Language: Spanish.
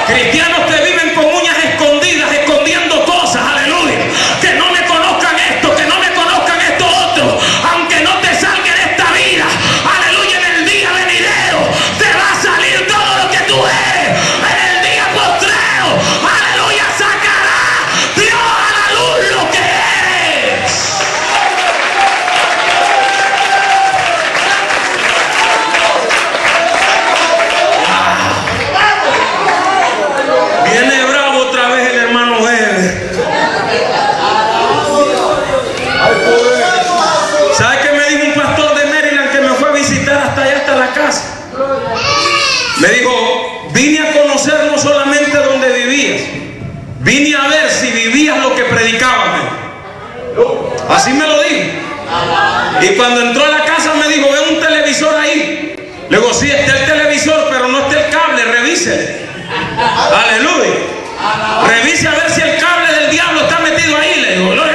Cristianos que viven con uñas escondidas, escondiendo cosas, aleluya. Que no me conozcan esto, que no me conozcan esto otro. Aunque no te salga en esta vida, aleluya, en el día venidero te va a salir todo lo que tú eres. En el día postrero, aleluya, sacará Dios a la luz lo que eres. Viene bravo otra vez el hermano Weber. ¿Sabe qué me dijo un pastor de Maryland que me fue a visitar hasta allá, hasta la casa? Me dijo, vine a conocer no solamente donde vivías, vine a ver si vivías lo que predicabas. Así me lo dijo. Y cuando entró a la casa me dijo, ve un televisor ahí. Le digo, sí, está el televisor, pero no está el cable, revise. Aleluya. Revise a ver si el cable del diablo está metido ahí. Le digo, gloria